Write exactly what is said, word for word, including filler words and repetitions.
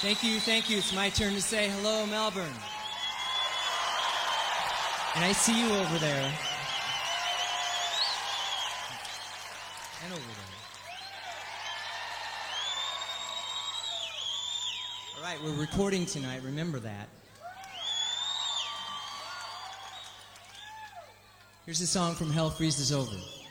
Thank you, thank you. It's my turn to say hello, Melbourne. And I see you over there. And over there. All right, we're recording tonight. Remember that. Here's a song from Hell Freezes Over.